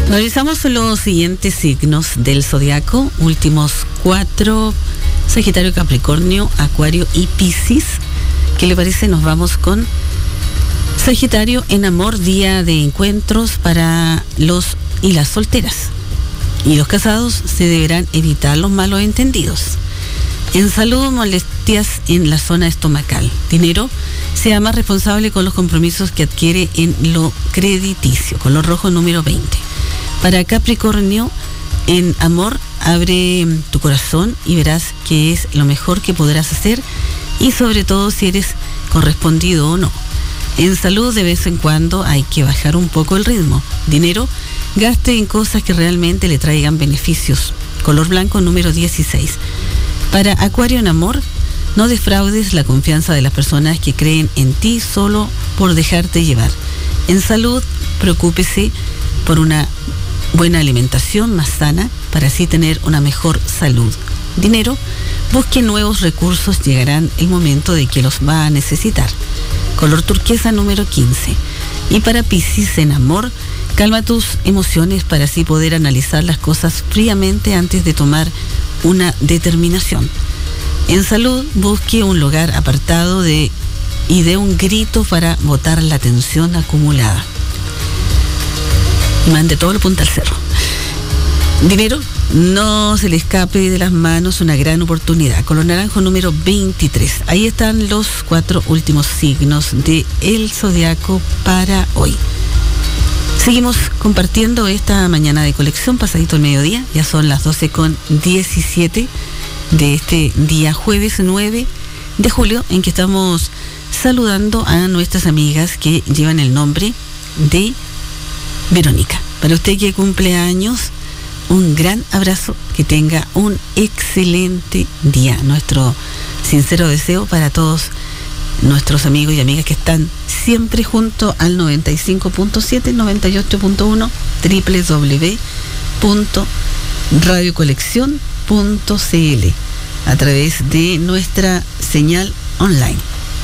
Revisamos los siguientes signos del zodiaco, últimos 4, Sagitario, Capricornio, Acuario y Piscis. ¿Qué le parece? Nos vamos con Sagitario. En amor, día de encuentros para los y las solteras. Y los casados se deberán evitar los malos entendidos. En salud, molestias en la zona estomacal. Dinero, sea más responsable con los compromisos que adquiere en lo crediticio. Color rojo, número 20. Para Capricornio, en amor, abre tu corazón y verás qué es lo mejor que podrás hacer y sobre todo si eres correspondido o no. En salud, de vez en cuando hay que bajar un poco el ritmo. Dinero, gaste en cosas que realmente le traigan beneficios. Color blanco, número 16. Para Acuario, en amor, no defraudes la confianza de las personas que creen en ti solo por dejarte llevar. En salud, preocúpese por una buena alimentación más sana para así tener una mejor salud. Dinero, busque nuevos recursos, llegarán el momento de que los va a necesitar. Color turquesa, número 15. Y para Piscis, en amor, calma tus emociones para así poder analizar las cosas fríamente antes de tomar una determinación. En salud, busque un lugar apartado y dé un grito para botar la tensión acumulada. Mande todo lo punta al cerro. Dinero, no se le escape de las manos una gran oportunidad. Color naranjo, número 23. Ahí están los 4 últimos signos de el zodiaco para hoy. Seguimos compartiendo esta mañana de colección, pasadito el mediodía. Ya son las 12:17 de este día jueves 9 de julio, en que estamos saludando a nuestras amigas que llevan el nombre de Verónica. Para usted que cumple años, un gran abrazo, que tenga un excelente día. Nuestro sincero deseo para todos nuestros amigos y amigas que están siempre junto al 95.7, 98.1, www.radiocolección.cl a través de nuestra señal online.